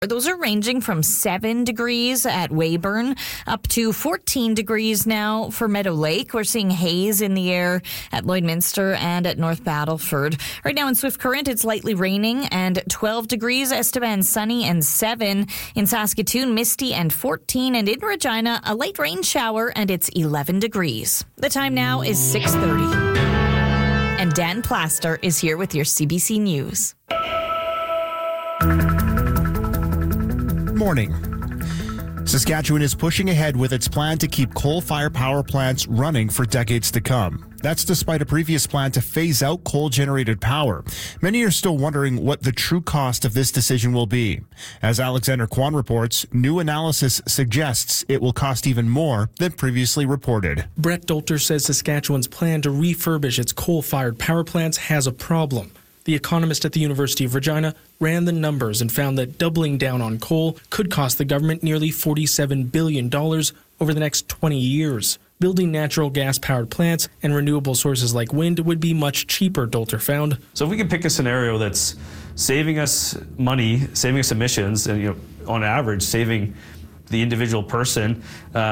Those are ranging from 7 degrees at Weyburn up to 14 degrees now for Meadow Lake. We're seeing haze in the air at Lloydminster and at North Battleford. Right now in Swift Current, it's lightly raining and 12 degrees. Estevan, sunny and 7. In Saskatoon, misty and 14. And in Regina, a light rain shower and it's 11 degrees. The time now is 6:30. And Dan Plaster is here with your CBC News. Morning. Saskatchewan is pushing ahead with its plan to keep coal-fired power plants running for decades to come. That's despite a previous plan to phase out coal-generated power. Many are still wondering what the true cost of this decision will be. As Alexander Kwan reports, new analysis suggests it will cost even more than previously reported. Brett Dolter says Saskatchewan's plan to refurbish its coal-fired power plants has a problem. The economist at the University of Regina ran the numbers and found that doubling down on coal could cost the government nearly $47 billion over the next 20 years. Building natural gas-powered plants and renewable sources like wind would be much cheaper, Dolter found. So if we can pick a scenario that's saving us money, saving us emissions, and on average saving the individual person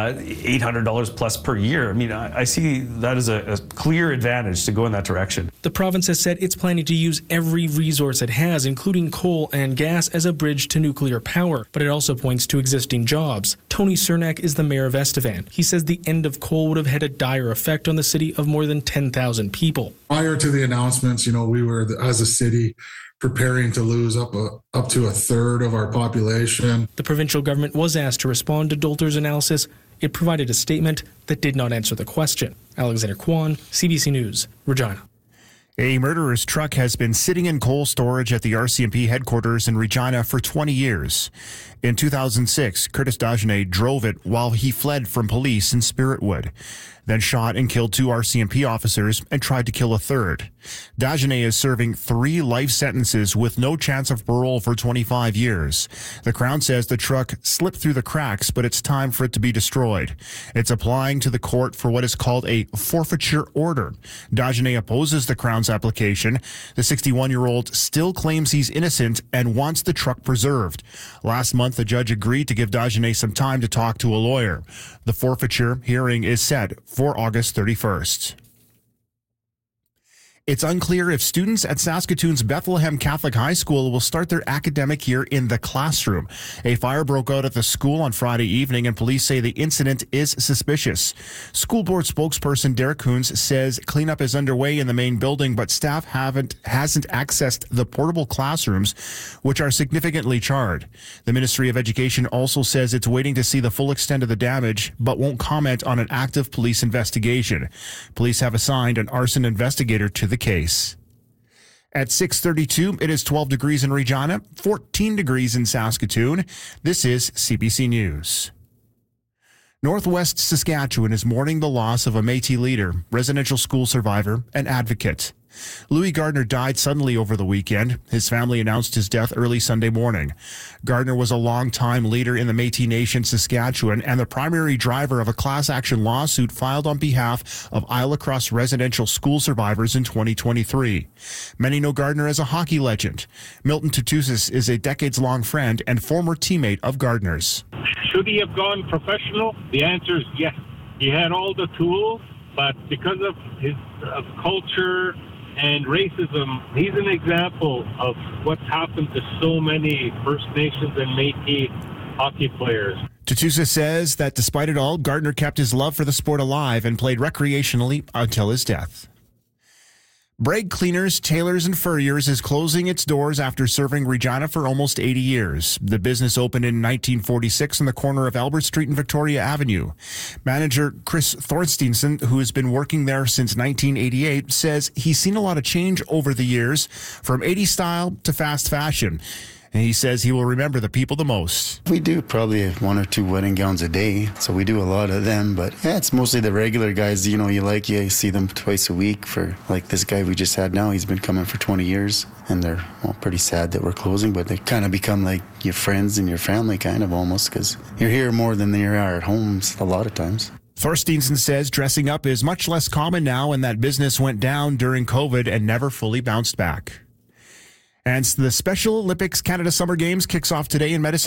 $800 plus per year. I mean, I see that as a clear advantage to go in that direction. The province has said it's planning to use every resource it has, including coal and gas, as a bridge to nuclear power, but it also points to existing jobs. Tony Cernak is the mayor of Estevan. He says the end of coal would have had a dire effect on the city of more than 10,000 people. Prior to the announcements, we were, as a city, preparing to lose up to a third of our population. The provincial government was asked to respond to Dolter's analysis. It provided a statement that did not answer the question. Alexander Kwan, CBC News, Regina. A murderer's truck has been sitting in coal storage at the RCMP headquarters in Regina for 20 years. In 2006, Curtis Dagenet drove it while he fled from police in Spiritwood, then shot and killed 2 RCMP officers and tried to kill a third. Dagenet is serving 3 life sentences with no chance of parole for 25 years. The Crown says the truck slipped through the cracks, but it's time for it to be destroyed. It's applying to the court for what is called a forfeiture order. Dagenet opposes the Crown's application. The 61-year-old still claims he's innocent and wants the truck preserved. Last month, the judge agreed to give Dagenet some time to talk to a lawyer. The forfeiture hearing is set for August 31st. It's unclear if students at Saskatoon's Bethlehem Catholic High School will start their academic year in the classroom. A fire broke out at the school on Friday evening, and police say the incident is suspicious. School board spokesperson Derek Coons says cleanup is underway in the main building, but staff hasn't accessed the portable classrooms, which are significantly charred. The Ministry of Education also says it's waiting to see the full extent of the damage, but won't comment on an active police investigation. Police have assigned an arson investigator to the case. At 6:32, it is 12 degrees in Regina, 14 degrees in Saskatoon. This is CBC News. Northwest Saskatchewan is mourning the loss of a Métis leader, residential school survivor, and advocate. Louis Gardner died suddenly over the weekend. His family announced his death early Sunday morning. Gardner was a long-time leader in the Métis Nation, Saskatchewan, and the primary driver of a class action lawsuit filed on behalf of Isle Across residential school survivors in 2023. Many know Gardner as a hockey legend. Milton Tutusis is a decades-long friend and former teammate of Gardner's. Should he have gone professional? The answer is yes. He had all the tools, but because of his culture and racism, he's an example of what's happened to so many First Nations and Métis hockey players. Tutusa says that despite it all, Gardner kept his love for the sport alive and played recreationally until his death. Bragg Cleaners, Tailors and Furriers is closing its doors after serving Regina for almost 80 years. The business opened in 1946 on the corner of Albert Street and Victoria Avenue. Manager Chris Thorstensen, who has been working there since 1988, says he's seen a lot of change over the years, from 80s style to fast fashion. And he says he will remember the people the most. We do probably 1 or 2 wedding gowns a day, so we do a lot of them. But yeah, it's mostly the regular guys, you see them twice a week. For like this guy we just had now, he's been coming for 20 years. And they're pretty sad that we're closing, but they kind of become like your friends and your family kind of almost, because you're here more than they are at home a lot of times. Thorstensen says dressing up is much less common now, and that business went down during COVID and never fully bounced back. And the Special Olympics Canada Summer Games kicks off today in Medicine